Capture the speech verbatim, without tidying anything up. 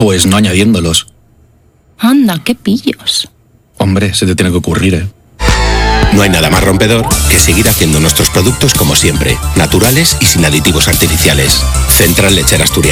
Pues no añadiéndolos. Anda, qué pillos. Hombre, se te tiene que ocurrir, ¿eh? No hay nada más rompedor que seguir haciendo nuestros productos como siempre, naturales y sin aditivos artificiales. Central Lechera Asturiana.